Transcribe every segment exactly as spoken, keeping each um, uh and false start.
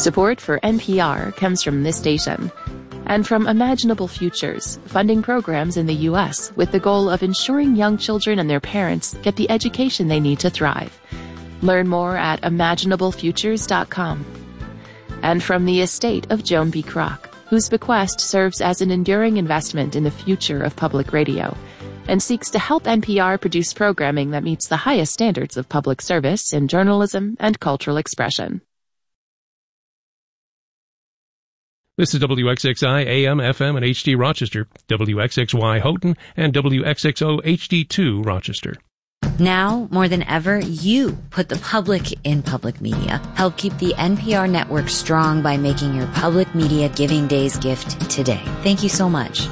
Support for N P R comes from this station and from Imaginable Futures, funding programs in the U S with the goal of ensuring young children and their parents get the education they need to thrive. Learn more at imaginable futures dot com. And from the estate of Joan B. Kroc, whose bequest serves as an enduring investment in the future of public radio and seeks to help N P R produce programming that meets the highest standards of public service in journalism and cultural expression. This is W X X I A M, F M, and H D Rochester, W X X Y Houghton, and W X X O H D two Rochester. Now, more than ever, you put the public in public media. Help keep the N P R network strong by making your Public Media Giving Days gift today. Thank you so much.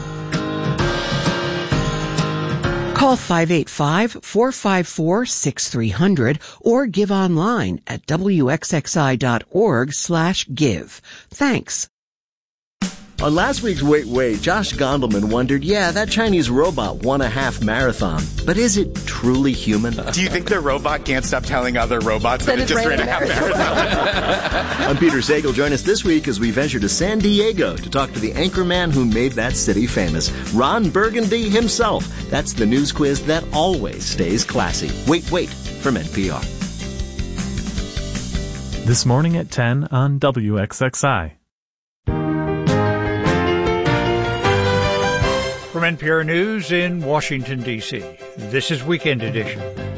Call five eight five, four five four, six three zero zero or give online at W X X I dot org slash give. Thanks. On last week's Wait Wait, Josh Gondelman wondered, yeah, that Chinese robot won a half marathon, but is it truly human? Do you think the robot can't stop telling other robots that, that it just ran a half marathon? I'm Peter Sagal. Join us this week as we venture to San Diego to talk to the anchorman who made that city famous, Ron Burgundy himself. That's the news quiz that always stays classy. Wait Wait from N P R. This morning at ten on W X X I. From N P R News in Washington, D C, this is Weekend Edition.